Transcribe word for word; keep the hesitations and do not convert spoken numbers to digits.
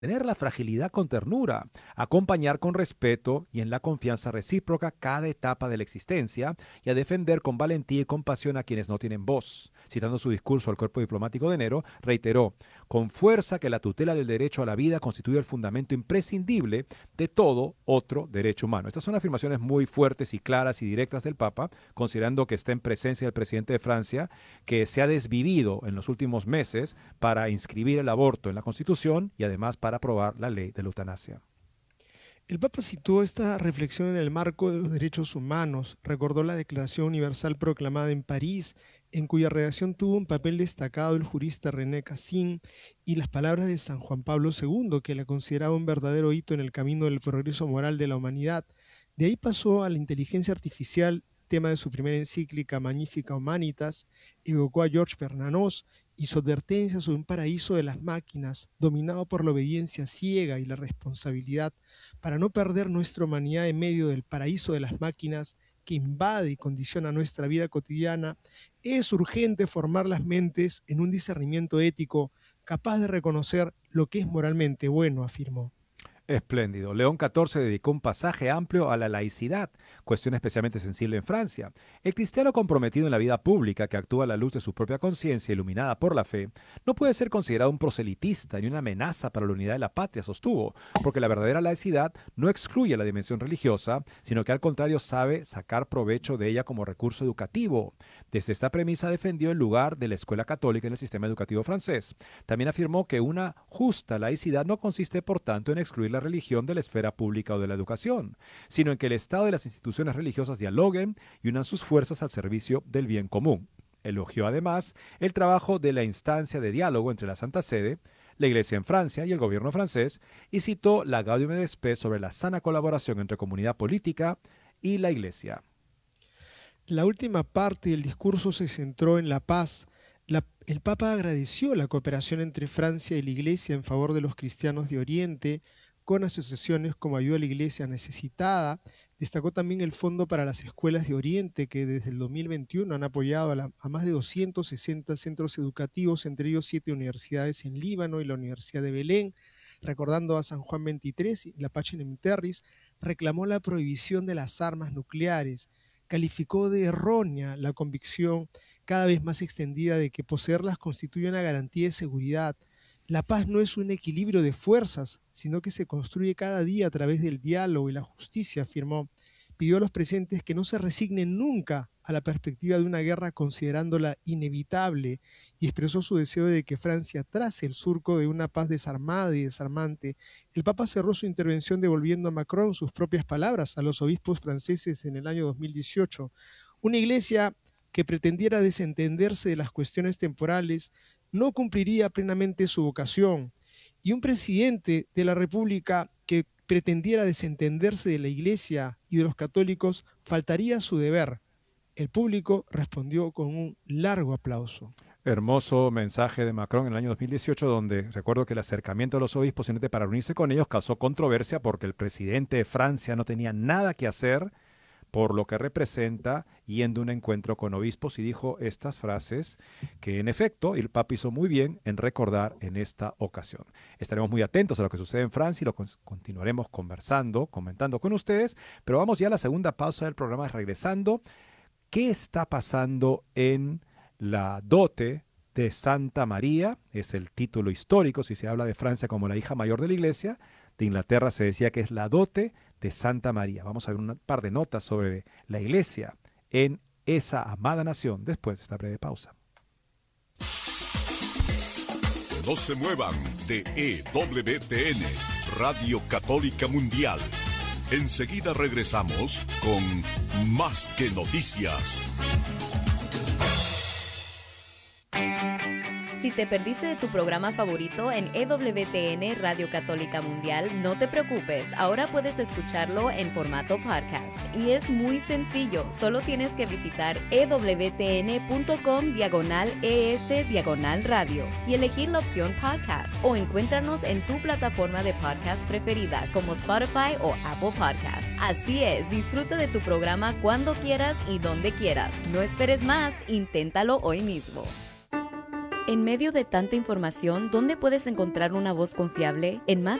tener la fragilidad con ternura, acompañar con respeto y en la confianza recíproca cada etapa de la existencia y a defender con valentía y compasión a quienes no tienen voz. Citando su discurso al cuerpo diplomático de enero, reiteró con fuerza que la tutela del derecho a la vida constituye el fundamento imprescindible de todo otro derecho humano. Estas son afirmaciones muy fuertes y claras y directas del Papa, considerando que está en presencia del presidente de Francia, que se ha desvivido en los últimos meses para inscribir el aborto en la Constitución y además para aprobar la ley de la eutanasia. El Papa situó esta reflexión en el marco de los derechos humanos, recordó la Declaración Universal proclamada en París, en cuya redacción tuvo un papel destacado el jurista René Cassin, y las palabras de San Juan Pablo segundo, que la consideraba un verdadero hito en el camino del progreso moral de la humanidad. De ahí pasó a la inteligencia artificial, tema de su primera encíclica Magnificat Humanitas, evocó a Georges Bernanos y su advertencia sobre un paraíso de las máquinas, dominado por la obediencia ciega y la responsabilidad, para no perder nuestra humanidad en medio del paraíso de las máquinas que invade y condiciona nuestra vida cotidiana. Es urgente formar las mentes en un discernimiento ético capaz de reconocer lo que es moralmente bueno, afirmó. Espléndido. León catorce dedicó un pasaje amplio a la laicidad, cuestión especialmente sensible en Francia. El cristiano comprometido en la vida pública, que actúa a la luz de su propia conciencia iluminada por la fe, no puede ser considerado un proselitista ni una amenaza para la unidad de la patria, sostuvo, porque la verdadera laicidad no excluye la dimensión religiosa, sino que al contrario sabe sacar provecho de ella como recurso educativo. Desde esta premisa defendió el lugar de la escuela católica en el sistema educativo francés. También afirmó que una justa laicidad no consiste, por tanto, en excluir la religión de la esfera pública o de la educación, sino en que el Estado y las instituciones religiosas dialoguen y unan sus fuerzas al servicio del bien común. Elogió además el trabajo de la instancia de diálogo entre la Santa Sede, la Iglesia en Francia y el gobierno francés, y citó la Gaudium et Spes sobre la sana colaboración entre comunidad política y la Iglesia. La última parte del discurso se centró en la paz. La, el Papa agradeció la cooperación entre Francia y la Iglesia en favor de los cristianos de Oriente, con asociaciones como Ayuda a la Iglesia Necesitada. Destacó también el Fondo para las Escuelas de Oriente, que desde el dos mil veintiuno han apoyado a, la, a más de doscientos sesenta centros educativos, entre ellos siete universidades en Líbano y la Universidad de Belén. Recordando a San Juan veintitrés y la Pacem in Terris, reclamó la prohibición de las armas nucleares. Calificó de errónea la convicción cada vez más extendida de que poseerlas constituye una garantía de seguridad. La paz no es un equilibrio de fuerzas, sino que se construye cada día a través del diálogo y la justicia, afirmó. Pidió a los presentes que no se resignen nunca a la perspectiva de una guerra considerándola inevitable y expresó su deseo de que Francia trace el surco de una paz desarmada y desarmante. El Papa cerró su intervención devolviendo a Macron sus propias palabras a los obispos franceses en el año dos mil dieciocho. Una iglesia que pretendiera desentenderse de las cuestiones temporales no cumpliría plenamente su vocación, y un presidente de la República que pretendiera desentenderse de la Iglesia y de los católicos faltaría a su deber. El público respondió con un largo aplauso. Hermoso mensaje de Macron en el año dos mil dieciocho, donde recuerdo que el acercamiento de los obispos para reunirse con ellos causó controversia porque el presidente de Francia no tenía nada que hacer por lo que representa yendo a un encuentro con obispos, y dijo estas frases que en efecto el Papa hizo muy bien en recordar en esta ocasión. Estaremos muy atentos a lo que sucede en Francia y lo continuaremos conversando, comentando con ustedes, pero vamos ya a la segunda pausa del programa, regresando. ¿Qué está pasando en la dote de Santa María? Es el título histórico si se habla de Francia como la hija mayor de la Iglesia. De Inglaterra se decía que es la dote de Santa María. Vamos a ver un par de notas sobre la Iglesia en esa amada nación después de esta breve pausa. No se muevan de E W T N, Radio Católica Mundial. Enseguida regresamos con Más que Noticias. Si te perdiste de tu programa favorito en E W T N Radio Católica Mundial, no te preocupes, ahora puedes escucharlo en formato podcast. Y es muy sencillo, solo tienes que visitar ewtn.com diagonal es diagonal radio y elegir la opción podcast, o encuéntranos en tu plataforma de podcast preferida como Spotify o Apple Podcasts. Así es, disfruta de tu programa cuando quieras y donde quieras. No esperes más, inténtalo hoy mismo. En medio de tanta información, ¿dónde puedes encontrar una voz confiable? En Más